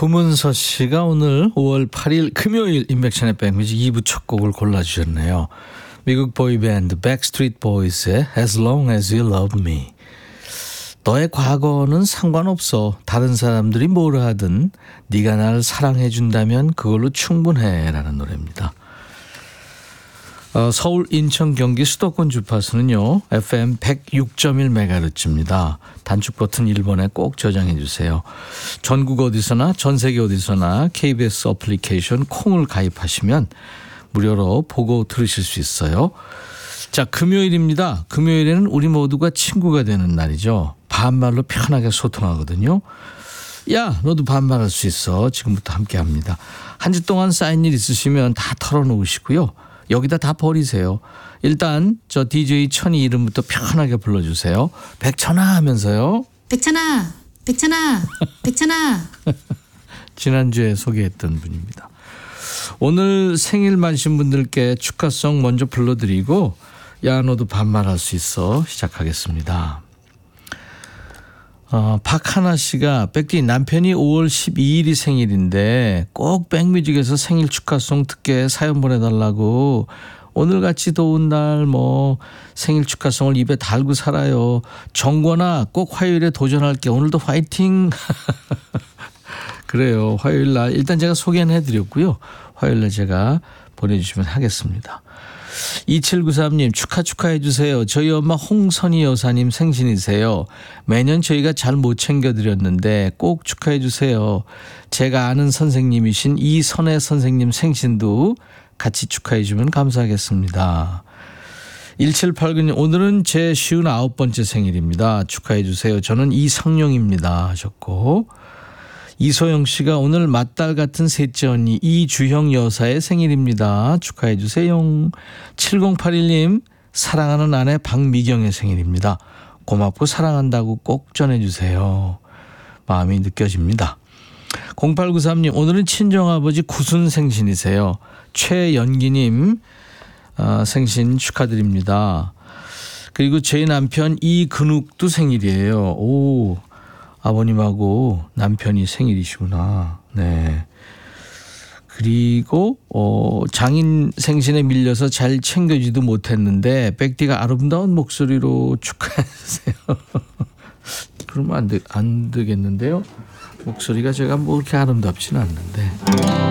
구문서 씨가 오늘 5월 8일 금요일 인백션의 백뮤직 2부 첫 곡을 골라주셨네요. 미국 보이밴드 백스트리트 보이스의 As Long As You Love Me. 너의 과거는 상관없어. 다른 사람들이 뭘 하든 네가 날 사랑해 준다면 그걸로 충분해 라는 노래입니다. 서울, 인천, 경기 수도권 주파수는요 FM 106.1MHz입니다. 단축 버튼 1번에 꼭 저장해 주세요. 전국 어디서나 전 세계 어디서나 KBS 어플리케이션 콩을 가입하시면 무료로 보고 들으실 수 있어요. 자, 금요일입니다. 금요일에는 우리 모두가 친구가 되는 날이죠. 반말로 편하게 소통하거든요. 야, 너도 반말할 수 있어. 지금부터 함께합니다. 한 주 동안 쌓인 일 있으시면 다 털어놓으시고요. 여기다 다 버리세요. 일단 저 DJ 천이 이름부터 편하게 불러주세요. 백천아 하면서요. 백천아, 백천아, 백천아. 지난주에 소개했던 분입니다. 오늘 생일 맞으신 분들께 축하송 먼저 불러드리고 야 너도 반말할 수 있어 시작하겠습니다. 박하나 씨가 백디 남편이 5월 12일이 생일인데 꼭 백뮤직에서 생일 축하송 듣게 사연 보내달라고 오늘같이 더운 날 뭐 생일 축하송을 입에 달고 살아요. 정권아 꼭 화요일에 도전할게. 오늘도 화이팅. 그래요. 화요일 날 일단 제가 소개는 해드렸고요. 화요일 날 제가 보내주시면 하겠습니다. 2793님 축하해 주세요. 저희 엄마 홍선희 여사님 생신이세요. 매년 저희가 잘 못 챙겨드렸는데 꼭 축하해 주세요. 제가 아는 선생님이신 이선혜 선생님 생신도 같이 축하해 주면 감사하겠습니다. 1789님 오늘은 제 59번째 생일입니다. 축하해 주세요. 저는 이상용입니다 하셨고 이소영 씨가 오늘 맏딸 같은 셋째 언니 이주형 여사의 생일입니다. 축하해 주세요. 7081님 사랑하는 아내 박미경의 생일입니다. 고맙고 사랑한다고 꼭 전해주세요. 마음이 느껴집니다. 0893님 오늘은 친정아버지 구순 생신이세요. 최연기님 생신 축하드립니다. 그리고 제 남편 이근욱도 생일이에요. 오, 아버님하고 남편이 생일이시구나. 네. 그리고 장인 생신에 밀려서 잘 챙겨지도 못했는데 백디가 아름다운 목소리로 축하해 주세요. 그러면 안 되겠는데요. 목소리가 제가 뭐 그렇게 아름답지는 않는데.